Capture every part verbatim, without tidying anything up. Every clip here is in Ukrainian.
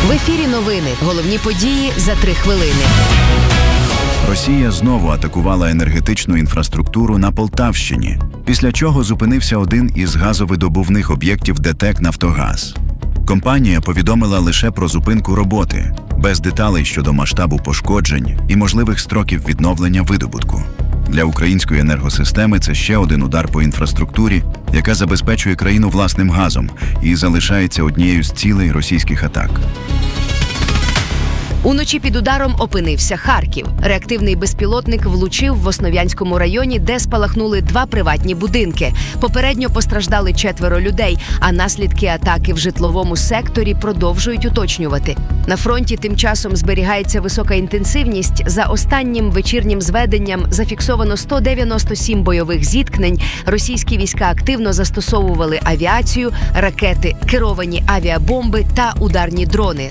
В ефірі новини. Головні події за три хвилини. Росія знову атакувала енергетичну інфраструктуру на Полтавщині, після чого зупинився один із газовидобувних об'єктів ДТЕК «Нафтогаз». Компанія повідомила лише про зупинку роботи, без деталей щодо масштабу пошкоджень і можливих строків відновлення видобутку. Для української енергосистеми це ще один удар по інфраструктурі, яка забезпечує країну власним газом і залишається однією з цілей російських атак. Уночі під ударом опинився Харків. Реактивний безпілотник влучив в Основ'янському районі, де спалахнули два приватні будинки. Попередньо постраждали четверо людей, а наслідки атаки в житловому секторі продовжують уточнювати. На фронті тим часом зберігається висока інтенсивність. За останнім вечірнім зведенням зафіксовано сто дев'яносто сім бойових зіткнень. Російські війська активно застосовували авіацію, ракети, керовані авіабомби та ударні дрони.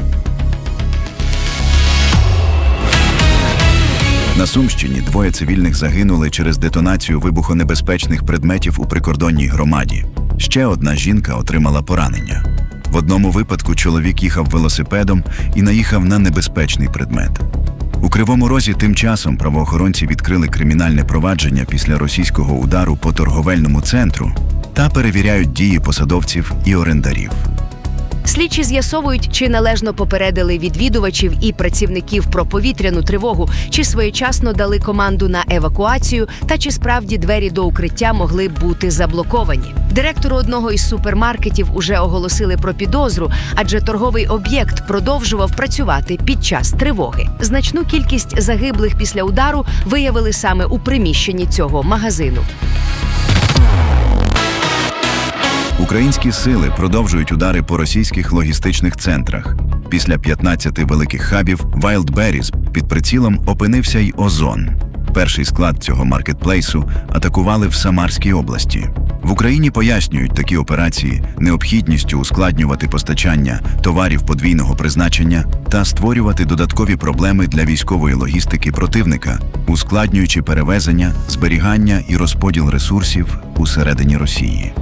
На Сумщині двоє цивільних загинули через детонацію вибухонебезпечних предметів у прикордонній громаді. Ще одна жінка отримала поранення. В одному випадку чоловік їхав велосипедом і наїхав на небезпечний предмет. У Кривому Розі тим часом правоохоронці відкрили кримінальне провадження після російського удару по торговельному центру та перевіряють дії посадовців і орендарів. Слідчі з'ясовують, чи належно попередили відвідувачів і працівників про повітряну тривогу, чи своєчасно дали команду на евакуацію, та чи справді двері до укриття могли бути заблоковані. Директору одного із супермаркетів уже оголосили про підозру, адже торговий об'єкт продовжував працювати під час тривоги. Значну кількість загиблих після удару виявили саме у приміщенні цього магазину. Українські сили продовжують удари по російських логістичних центрах. Після п'ятнадцяти великих хабів Wildberries під прицілом опинився й Озон. Перший склад цього маркетплейсу атакували в Самарській області. В Україні пояснюють такі операції необхідністю ускладнювати постачання товарів подвійного призначення та створювати додаткові проблеми для військової логістики противника, ускладнюючи перевезення, зберігання і розподіл ресурсів усередині Росії.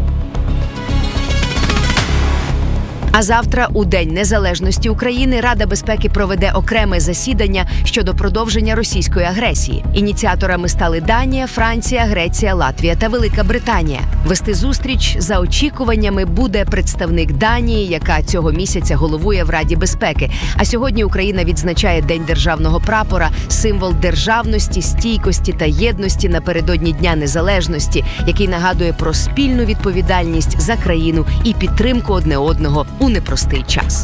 А завтра, у День Незалежності України, Рада безпеки проведе окреме засідання щодо продовження російської агресії. Ініціаторами стали Данія, Франція, Греція, Латвія та Велика Британія. Вести зустріч за очікуваннями буде представник Данії, яка цього місяця головує в Раді безпеки. А сьогодні Україна відзначає День державного прапора, символ державності, стійкості та єдності напередодні Дня Незалежності, який нагадує про спільну відповідальність за країну і підтримку одне одного у непростий час.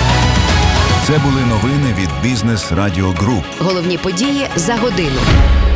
Це були новини від Бізнес Радіо Груп. Головні події за годину.